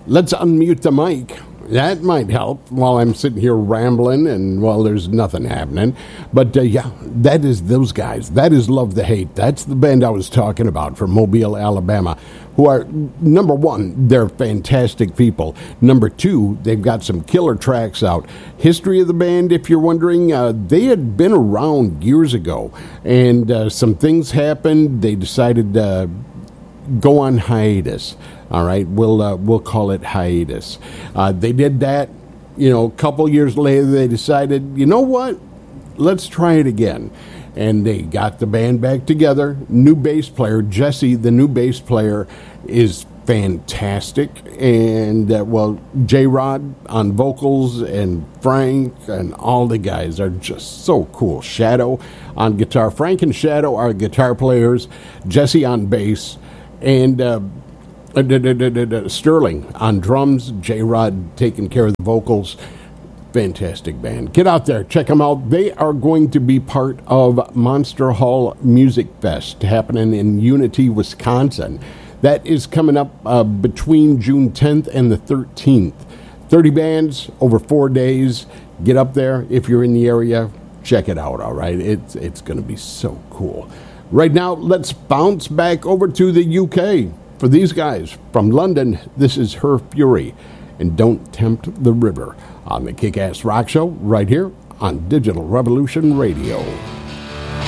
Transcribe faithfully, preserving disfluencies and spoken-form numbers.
let's unmute the mic. That might help while I'm sitting here rambling and while there's nothing happening. But, uh, yeah, that is those guys. That is Love the Hate. That's the band I was talking about from Mobile, Alabama, who are, number one, they're fantastic people. Number two, they've got some killer tracks out. History of the band, if you're wondering, uh, they had been around years ago, and uh, some things happened. They decided to uh, go on hiatus. All right, we'll uh, we'll call it hiatus. Uh, they did that, you know, a couple years later. They decided, you know what, let's try it again, and they got the band back together. New bass player Jesse, the new bass player, is fantastic, and uh, well, J Rod on vocals, and Frank and all the guys are just so cool. Shadow on guitar. Frank and Shadow are guitar players. Jesse on bass, and. Uh, Uh, Sterling on drums, J-Rod taking care of the vocals. Fantastic band. Get out there, check them out. They are going to be part of Monster Hall Music Fest happening in Unity, Wisconsin. That is coming up uh, between June tenth and the thirteenth. thirty bands over four days. Get up there if you're in the area. Check it out, all right? It's, it's going to be so cool. Right now, let's bounce back over to the U K. For these guys from London, this is Her Fury and Don't Tempt the River on the Kick-Ass Rock Show right here on Digital Revolution Radio.